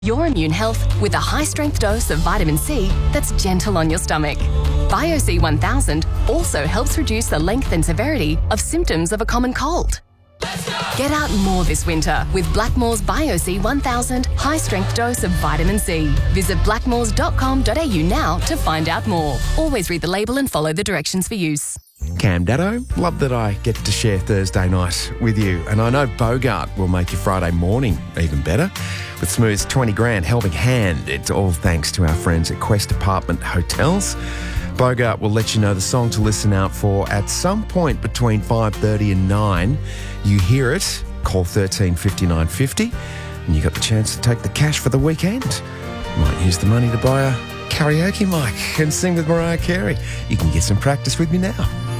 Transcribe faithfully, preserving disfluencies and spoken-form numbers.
your immune health with a high-strength dose of vitamin C that's gentle on your stomach. BioC one thousand also helps reduce the length and severity of symptoms of a common cold. Get out more this winter with Blackmores BioC one thousand high-strength dose of vitamin C. Visit blackmores dot com dot a u now to find out more. Always read the label and follow the directions for use. Cam Daddo, love that I get to share Thursday night with you. And I know Bogart will make your Friday morning even better. With Smooth's twenty grand helping hand, it's all thanks to our friends at Quest Apartment Hotels. Bogart will let you know the song to listen out for at some point between five thirty and nine. You hear it, call thirteen fifty-nine fifty, and you got the chance to take the cash for the weekend. You might use the money to buy a karaoke mic and sing with Mariah Carey. You can get some practice with me now.